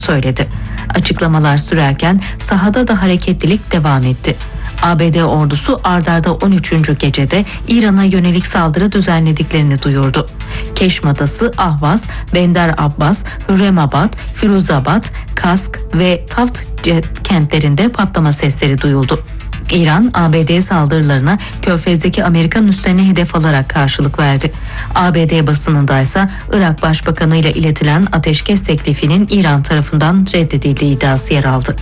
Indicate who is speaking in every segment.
Speaker 1: söyledi. Açıklamalar sürerken sahada da hareketlilik devam etti. ABD ordusu ardarda 13. gecede İran'a yönelik saldırı düzenlediklerini duyurdu. Keşm Adası, Ahvaz, Bender Abbas, Hürremabad, Firuzabad, Kask ve Taft kentlerinde patlama sesleri duyuldu. İran, ABD saldırılarına Körfez'deki Amerikan üslerine hedef alarak karşılık verdi. ABD basınındaysa Irak Başbakanı ile iletilen ateşkes teklifinin İran tarafından reddedildiği iddiası yer aldı.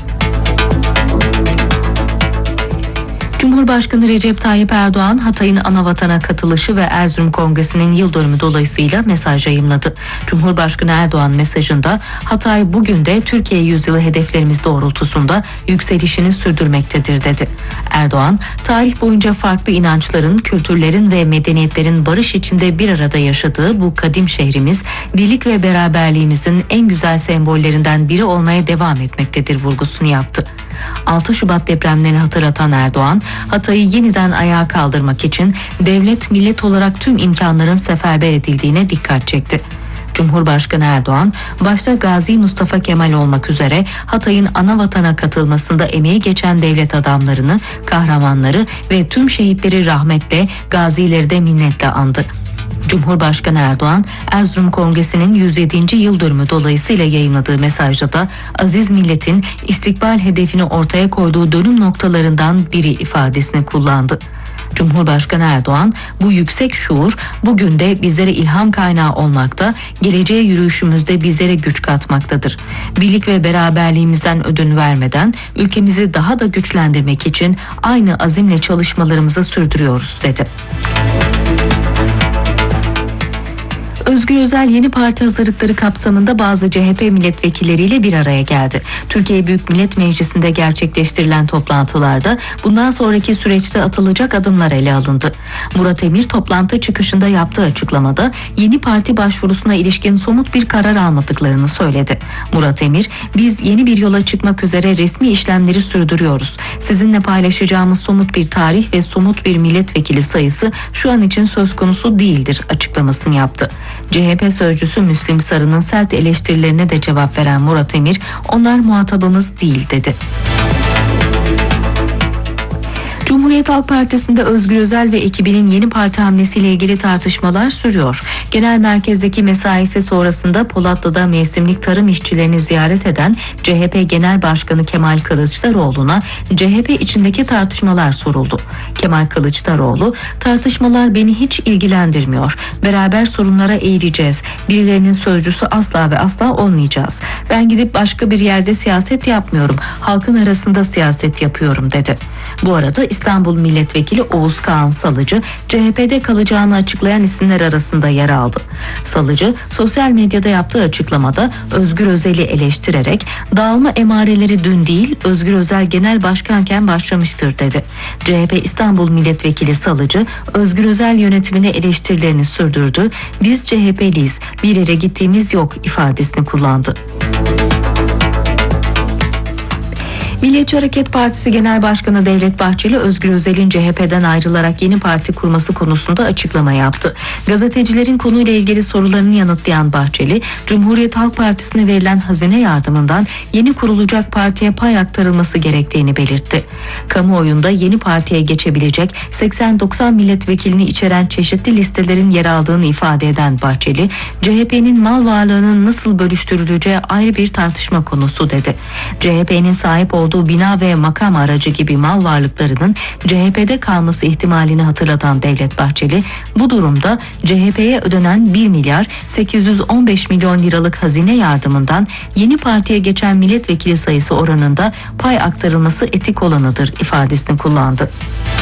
Speaker 1: Cumhurbaşkanı Recep Tayyip Erdoğan, Hatay'ın anavatana katılışı ve Erzurum Kongresi'nin yıl dönümü dolayısıyla mesaj yayımladı. Cumhurbaşkanı Erdoğan mesajında, Hatay bugün de Türkiye yüzyılı hedeflerimiz doğrultusunda yükselişini sürdürmektedir dedi. Erdoğan, tarih boyunca farklı inançların, kültürlerin ve medeniyetlerin barış içinde bir arada yaşadığı bu kadim şehrimiz, birlik ve beraberliğimizin en güzel sembollerinden biri olmaya devam etmektedir vurgusunu yaptı. 6 Şubat depremlerini hatırlatan Erdoğan, Hatay'ı yeniden ayağa kaldırmak için devlet, millet olarak tüm imkanların seferber edildiğine dikkat çekti. Cumhurbaşkanı Erdoğan, başta Gazi Mustafa Kemal olmak üzere Hatay'ın anavatana katılmasında emeği geçen devlet adamlarını, kahramanları ve tüm şehitleri rahmetle, gazileri de minnetle andı. Cumhurbaşkanı Erdoğan, Erzurum Kongresi'nin 107. yıl dönümü dolayısıyla yayımladığı mesajda da aziz milletin istikbal hedefini ortaya koyduğu dönüm noktalarından biri ifadesini kullandı. Cumhurbaşkanı Erdoğan, bu yüksek şuur bugün de bizlere ilham kaynağı olmakta, geleceğe yürüyüşümüzde bizlere güç katmaktadır. Birlik ve beraberliğimizden ödün vermeden ülkemizi daha da güçlendirmek için aynı azimle çalışmalarımızı sürdürüyoruz dedi. Özgür Özel yeni parti hazırlıkları kapsamında bazı CHP milletvekilleriyle bir araya geldi. Türkiye Büyük Millet Meclisi'nde gerçekleştirilen toplantılarda bundan sonraki süreçte atılacak adımlar ele alındı. Murat Emir toplantı çıkışında yaptığı açıklamada yeni parti başvurusuna ilişkin somut bir karar almadıklarını söyledi. Murat Emir, biz yeni bir yola çıkmak üzere resmi işlemleri sürdürüyoruz. Sizinle paylaşacağımız somut bir tarih ve somut bir milletvekili sayısı şu an için söz konusu değildir açıklamasını yaptı. CHP sözcüsü Müslim Sarı'nın sert eleştirilerine de cevap veren Murat Emir, onlar muhatabımız değil dedi. Cumhuriyet Halk Partisi'nde Özgür Özel ve ekibinin yeni parti hamlesiyle ilgili tartışmalar sürüyor. Genel merkezdeki mesaisi sonrasında Polatlı'da mevsimlik tarım işçilerini ziyaret eden CHP Genel Başkanı Kemal Kılıçdaroğlu'na CHP içindeki tartışmalar soruldu. Kemal Kılıçdaroğlu, tartışmalar beni hiç ilgilendirmiyor. Beraber sorunlara eğileceğiz. Birilerinin sözcüsü asla ve asla olmayacağız. Ben gidip başka bir yerde siyaset yapmıyorum. Halkın arasında siyaset yapıyorum dedi. Bu arada İstanbul Milletvekili Oğuz Kağan Salıcı, CHP'de kalacağını açıklayan isimler arasında yer aldı. Salıcı, sosyal medyada yaptığı açıklamada Özgür Özel'i eleştirerek, dağılma emareleri dün değil, Özgür Özel genel başkanken başlamıştır dedi. CHP İstanbul Milletvekili Salıcı, Özgür Özel yönetimine eleştirilerini sürdürdü. Biz CHP'liyiz, bir yere gittiğimiz yok ifadesini kullandı. Milliyetçi Hareket Partisi Genel Başkanı Devlet Bahçeli, Özgür Özel'in CHP'den ayrılarak yeni parti kurması konusunda açıklama yaptı. Gazetecilerin konuyla ilgili sorularını yanıtlayan Bahçeli, Cumhuriyet Halk Partisi'ne verilen hazine yardımından yeni kurulacak partiye pay aktarılması gerektiğini belirtti. Kamuoyunda yeni partiye geçebilecek 80-90 milletvekilini içeren çeşitli listelerin yer aldığını ifade eden Bahçeli, CHP'nin mal varlığının nasıl bölüştürüleceği ayrı bir tartışma konusu dedi. CHP'nin sahip olduğu bina ve makam aracı gibi mal varlıklarının CHP'de kalması ihtimalini hatırlatan Devlet Bahçeli, bu durumda CHP'ye ödenen 1 milyar 815 milyon liralık hazine yardımından yeni partiye geçen milletvekili sayısı oranında pay aktarılması etik olanıdır ifadesini kullandı.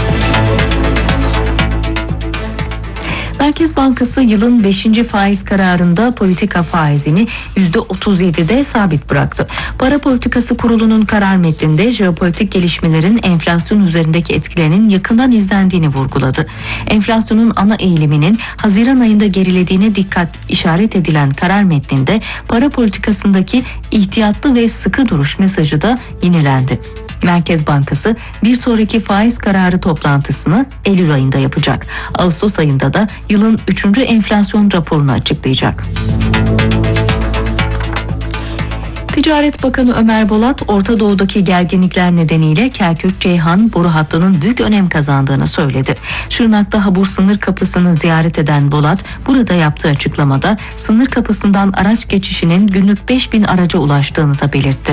Speaker 1: Merkez Bankası yılın 5. faiz kararında politika faizini %37'de sabit bıraktı. Para Politikası Kurulu'nun karar metninde jeopolitik gelişmelerin enflasyon üzerindeki etkilerinin yakından izlendiğini vurguladı. Enflasyonun ana eğiliminin Haziran ayında gerilediğine dikkat işaret edilen karar metninde para politikasındaki ihtiyatlı ve sıkı duruş mesajı da yinelendi. Merkez Bankası bir sonraki faiz kararı toplantısını Eylül ayında yapacak. Ağustos ayında da yılın 3. enflasyon raporunu açıklayacak. Ticaret Bakanı Ömer Bolat, Orta Doğu'daki gerginlikler nedeniyle Kerkük-Ceyhan boru hattının büyük önem kazandığını söyledi. Şırnak'ta Habur sınır kapısını ziyaret eden Bolat, burada yaptığı açıklamada sınır kapısından araç geçişinin günlük 5000 araca ulaştığını da belirtti.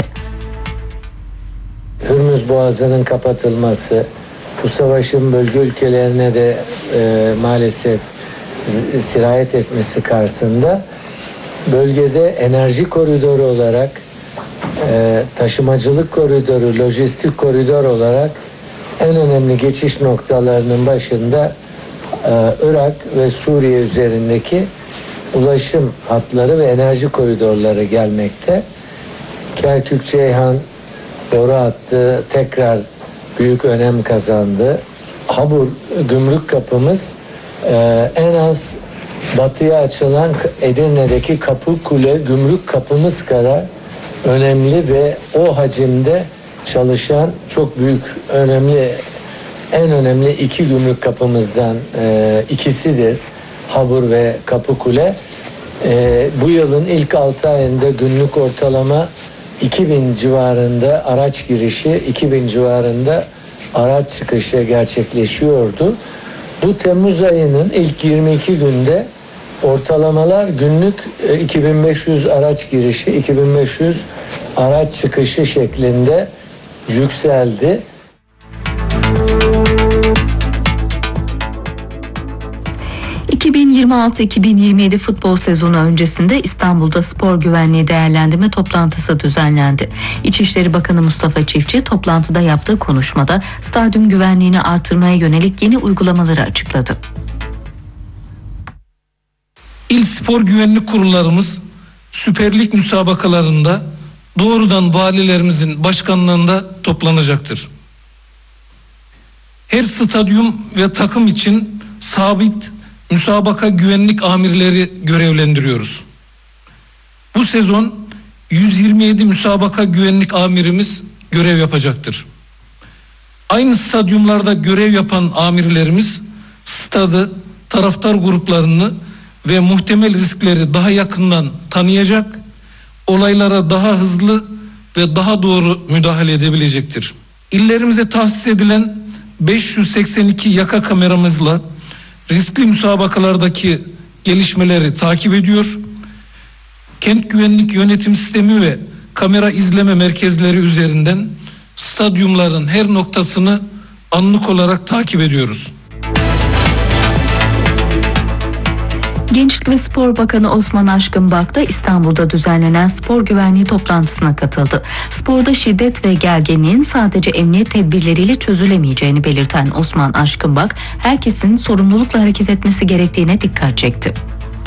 Speaker 2: Hürmüz Boğazı'nın kapatılması, bu savaşın bölge ülkelerine de maalesef sirayet etmesi karşısında bölgede enerji koridoru olarak, taşımacılık koridoru, lojistik koridor olarak en önemli geçiş noktalarının başında Irak ve Suriye üzerindeki ulaşım hatları ve enerji koridorları gelmekte. Kerkük-Ceyhan boru hattı tekrar büyük önem kazandı. Habur gümrük kapımız en az batıya açılan Edirne'deki Kapıkule gümrük kapımız kadar önemli ve o hacimde çalışan çok büyük, en önemli iki gümrük kapımızdan ikisidir Habur ve Kapıkule. Bu yılın ilk 6 ayında günlük ortalama 2000 civarında araç girişi, 2000 civarında araç çıkışı gerçekleşiyordu. Bu Temmuz ayının ilk 22 günde ortalamalar günlük 2500 araç girişi, 2500 araç çıkışı şeklinde yükseldi.
Speaker 1: ...2026-2027 futbol sezonu öncesinde İstanbul'da spor güvenliği değerlendirme toplantısı düzenlendi. İçişleri Bakanı Mustafa Çiftçi toplantıda yaptığı konuşmada stadyum güvenliğini artırmaya yönelik yeni uygulamaları açıkladı.
Speaker 3: İl spor güvenlik kurullarımız Süper Lig müsabakalarında doğrudan valilerimizin başkanlığında toplanacaktır. Her stadyum ve takım için sabit müsabaka güvenlik amirleri görevlendiriyoruz. Bu sezon 127 müsabaka güvenlik amirimiz görev yapacaktır. Aynı stadyumlarda görev yapan amirlerimiz stadı, taraftar gruplarını ve muhtemel riskleri daha yakından tanıyacak, olaylara daha hızlı ve daha doğru müdahale edebilecektir. İllerimize tahsis edilen 582 yaka kameramızla riskli müsabakalardaki gelişmeleri takip ediyor. Kent güvenlik yönetim sistemi ve kamera izleme merkezleri üzerinden stadyumların her noktasını anlık olarak takip ediyoruz.
Speaker 1: Gençlik ve Spor Bakanı Osman Aşkınbak da İstanbul'da düzenlenen spor güvenliği toplantısına katıldı. Sporda şiddet ve gerginliğin sadece emniyet tedbirleriyle çözülemeyeceğini belirten Osman Aşkınbak, herkesin sorumlulukla hareket etmesi gerektiğine dikkat çekti.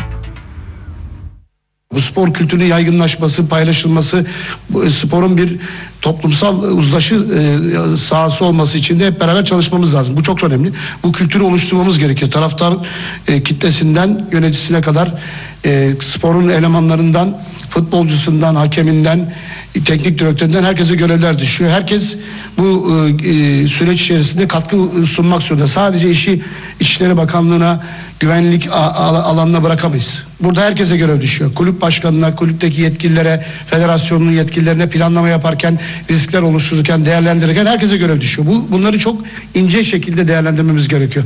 Speaker 4: Bu spor kültürünün yaygınlaşması, paylaşılması, sporun bir toplumsal uzlaşı sahası olması için de hep beraber çalışmamız lazım. Bu çok önemli. Bu kültürü oluşturmamız gerekiyor. Taraftar kitlesinden yöneticisine kadar, sporun elemanlarından, futbolcusundan, hakeminden, teknik direktöründen herkese görevler düşüyor. Herkes bu süreç içerisinde katkı sunmak zorunda. Sadece işi İçişleri Bakanlığı'na, güvenlik alanına bırakamayız. Burada herkese görev düşüyor. Kulüp başkanına, kulüpteki yetkililere, federasyonun yetkililerine planlama yaparken, riskler oluştururken, değerlendirirken herkese görev düşüyor. Bunları çok ince şekilde değerlendirmemiz gerekiyor.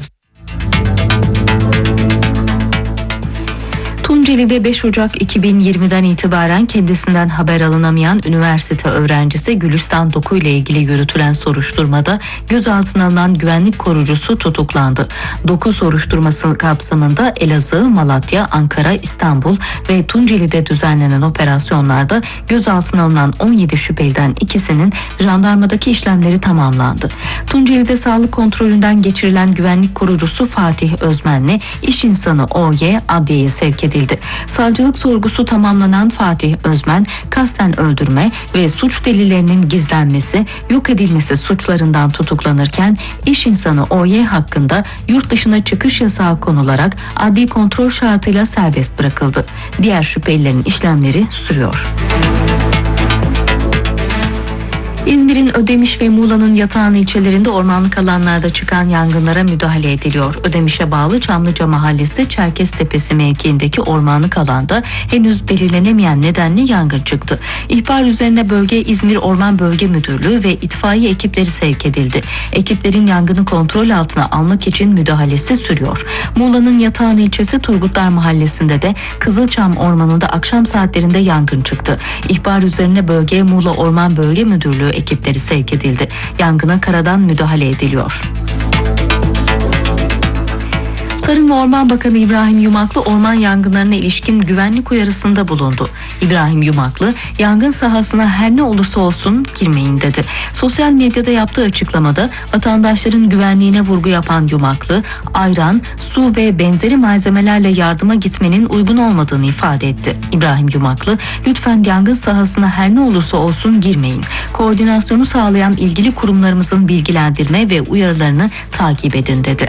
Speaker 1: Tunceli'de 5 Ocak 2020'den itibaren kendisinden haber alınamayan üniversite öğrencisi Gülistan Doku ile ilgili yürütülen soruşturmada gözaltına alınan güvenlik korucusu tutuklandı. Doku soruşturması kapsamında Elazığ, Malatya, Ankara, İstanbul ve Tunceli'de düzenlenen operasyonlarda gözaltına alınan 17 şüpheliden ikisinin jandarmadaki işlemleri tamamlandı. Tunceli'de sağlık kontrolünden geçirilen güvenlik korucusu Fatih Özmen'le iş insanı OY adliyeye sevk edildi. Savcılık sorgusu tamamlanan Fatih Özmen, kasten öldürme ve suç delillerinin gizlenmesi, yok edilmesi suçlarından tutuklanırken iş insanı OY hakkında yurt dışına çıkış yasağı konularak adli kontrol şartıyla serbest bırakıldı. Diğer şüphelilerin işlemleri sürüyor. İzmir'in Ödemiş ve Muğla'nın Yatağan ilçelerinde ormanlık alanlarda çıkan yangınlara müdahale ediliyor. Ödemiş'e bağlı Çamlıca Mahallesi Çerkeztepesi mevkiindeki ormanlık alanda henüz belirlenemeyen nedenle yangın çıktı. İhbar üzerine bölge İzmir Orman Bölge Müdürlüğü ve itfaiye ekipleri sevk edildi. Ekiplerin yangını kontrol altına almak için müdahalesi sürüyor. Muğla'nın Yatağan ilçesi Turgutlar Mahallesi'nde de Kızılçam Ormanı'nda akşam saatlerinde yangın çıktı. İhbar üzerine bölgeye Muğla Orman Bölge Müdürlüğü ekipleri sevk edildi. Yangına karadan müdahale ediliyor. Tarım ve Orman Bakanı İbrahim Yumaklı orman yangınlarına ilişkin güvenlik uyarısında bulundu. İbrahim Yumaklı, yangın sahasına her ne olursa olsun girmeyin dedi. Sosyal medyada yaptığı açıklamada vatandaşların güvenliğine vurgu yapan Yumaklı, ayran, su ve benzeri malzemelerle yardıma gitmenin uygun olmadığını ifade etti. İbrahim Yumaklı, lütfen yangın sahasına her ne olursa olsun girmeyin. Koordinasyonu sağlayan ilgili kurumlarımızın bilgilendirme ve uyarılarını takip edin dedi.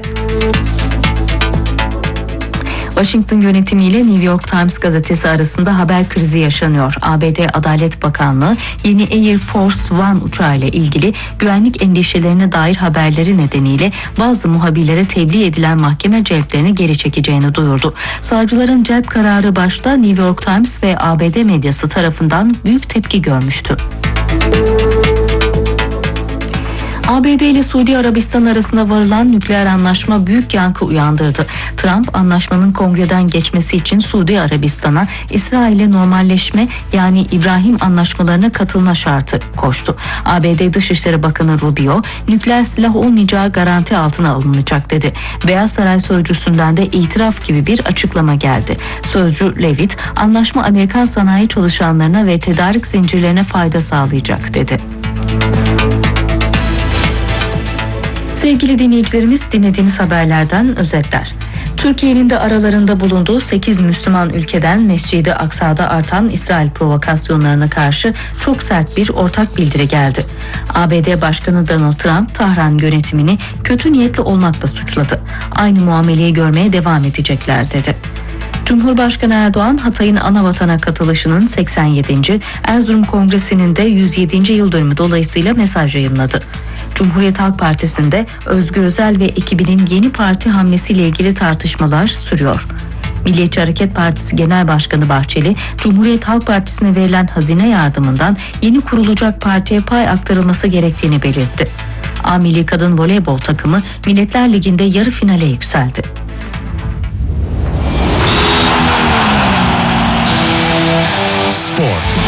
Speaker 1: Washington yönetimiyle New York Times gazetesi arasında haber krizi yaşanıyor. ABD Adalet Bakanlığı yeni Air Force One uçağıyla ilgili güvenlik endişelerine dair haberleri nedeniyle bazı muhabirlere tebliğ edilen mahkeme celplerini geri çekeceğini duyurdu. Savcıların celp kararı başta New York Times ve ABD medyası tarafından büyük tepki görmüştü. ABD ile Suudi Arabistan arasında varılan nükleer anlaşma büyük yankı uyandırdı. Trump, anlaşmanın kongreden geçmesi için Suudi Arabistan'a İsrail'le normalleşme yani İbrahim anlaşmalarına katılma şartı koştu. ABD Dışişleri Bakanı Rubio, nükleer silah olmayacağı garanti altına alınacak dedi. Beyaz Saray sözcüsünden de itiraf gibi bir açıklama geldi. Sözcü Levitt, anlaşma Amerikan sanayi çalışanlarına ve tedarik zincirlerine fayda sağlayacak dedi. Sevgili dinleyicilerimiz, dinlediğiniz haberlerden özetler. Türkiye'nin de aralarında bulunduğu 8 Müslüman ülkeden Mescid-i Aksa'da artan İsrail provokasyonlarına karşı çok sert bir ortak bildiri geldi. ABD Başkanı Donald Trump, Tahran yönetimini kötü niyetli olmakla suçladı. Aynı muameleyi görmeye devam edecekler dedi. Cumhurbaşkanı Erdoğan, Hatay'ın anavatana katılışının 87. Erzurum Kongresi'nin de 107. yıl dönümü dolayısıyla mesaj yayımladı. Cumhuriyet Halk Partisi'nde Özgür Özel ve ekibinin yeni parti hamlesiyle ilgili tartışmalar sürüyor. Milliyetçi Hareket Partisi Genel Başkanı Bahçeli, Cumhuriyet Halk Partisi'ne verilen hazine yardımından yeni kurulacak partiye pay aktarılması gerektiğini belirtti. A Milli Kadın Voleybol takımı Milletler Ligi'nde yarı finale yükseldi.
Speaker 5: Spor.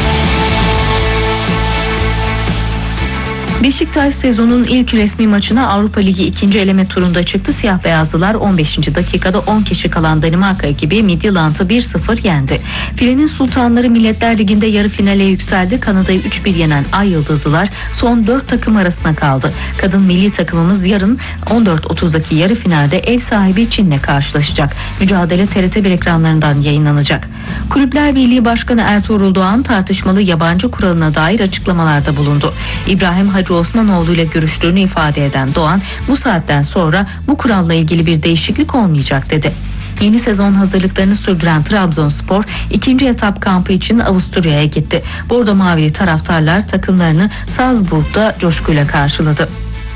Speaker 1: Beşiktaş sezonun ilk resmi maçına Avrupa Ligi 2. eleme turunda çıktı. Siyah beyazlılar 15. dakikada 10 kişi kalan Danimarka ekibi Midtjylland'ı 1-0 yendi. Filenin Sultanları Milletler Ligi'nde yarı finale yükseldi. Kanada'yı 3-1 yenen Ay Yıldızlılar son 4 takım arasına kaldı. Kadın milli takımımız yarın 14.30'daki yarı finalde ev sahibi Çin'le karşılaşacak. Mücadele TRT1 ekranlarından yayınlanacak. Kulüpler Birliği Başkanı Ertuğrul Doğan tartışmalı yabancı kuralına dair açıklamalarda bulundu. İbrahim Hacı Osmanoğlu ile görüştüğünü ifade eden Doğan, bu saatten sonra bu kuralla ilgili bir değişiklik olmayacak dedi. Yeni sezon hazırlıklarını sürdüren Trabzonspor 2. etap kampı için Avusturya'ya gitti. Bordo Mavili taraftarlar takımlarını Salzburg'da coşkuyla karşıladı.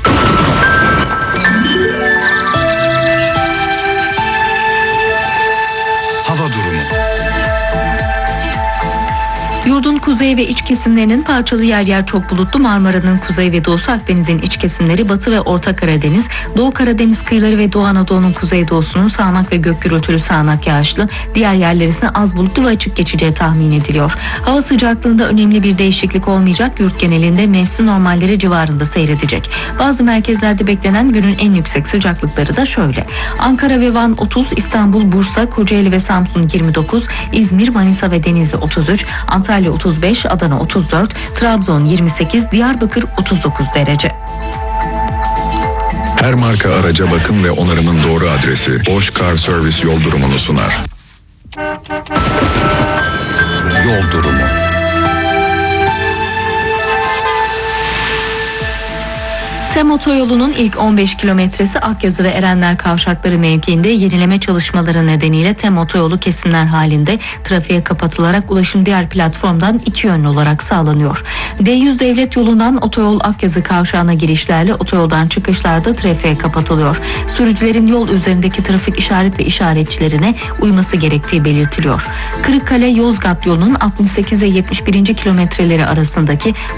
Speaker 5: Hava durumu.
Speaker 1: Yurdun kuzey ve iç kesimlerinin parçalı yer yer çok bulutlu, Marmara'nın kuzey ve doğusu, Akdeniz'in iç kesimleri, Batı ve Orta Karadeniz, Doğu Karadeniz kıyıları ve Doğu Anadolu'nun kuzeydoğusunun sağanak ve gök gürültülü sağanak yağışlı, diğer yerler ise az bulutlu ve açık geçeceği tahmin ediliyor. Hava sıcaklığında önemli bir değişiklik olmayacak, yurt genelinde mevsim normalleri civarında seyredecek. Bazı merkezlerde beklenen günün en yüksek sıcaklıkları da şöyle: Ankara ve Van 30, İstanbul, Bursa, Kocaeli ve Samsun 29, İzmir, Manisa ve Denizli 33, Antalya 35, Adana 34, Trabzon 28, Diyarbakır 39 derece.
Speaker 6: Her marka araca bakım ve onarımın doğru adresi Bosch Car Service yol durumunu sunar.
Speaker 5: Yol durumu.
Speaker 1: TEM otoyolunun ilk 15 kilometresi Akyazı ve Erenler kavşakları mevkiinde yenileme çalışmaları nedeniyle TEM otoyolu kesimler halinde trafiğe kapatılarak ulaşım diğer platformdan iki yönlü olarak sağlanıyor. D100 devlet yolundan otoyol Akyazı kavşağına girişlerle otoyoldan çıkışlarda trafiğe kapatılıyor. Sürücülerin yol üzerindeki trafik işaret ve işaretçilerine uyması gerektiği belirtiliyor. Kırıkkale-Yozgat yolunun 68 ve 71. kilometreleri arasındaki